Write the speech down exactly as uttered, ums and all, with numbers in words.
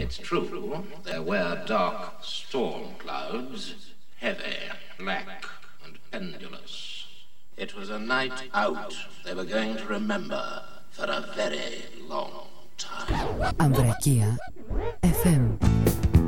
It's true, there were dark storm clouds, heavy, black, and pendulous. It was a night out they were going to remember for a very long time. Ambrakia εφ εμ